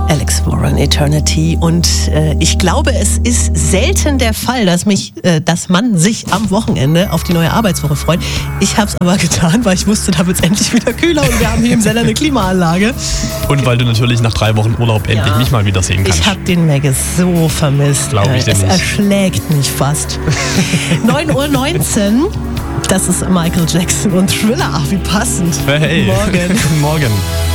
Alex Warren, Eternity. Und ich glaube, es ist selten der Fall, dass man sich am Wochenende auf die neue Arbeitswoche freut. Ich habe es aber getan, weil ich wusste, da wird es endlich wieder kühler und wir haben hier im Sender eine Klimaanlage. Und weil du natürlich nach 3 Wochen Urlaub endlich mich mal wiedersehen kannst. Ich habe den Maggis so vermisst. Glaube ich dir nicht. Es erschlägt mich fast. 9:19 Uhr. Das ist Michael Jackson und Thriller. Ach, wie passend. Hey. Morgen. Guten Morgen.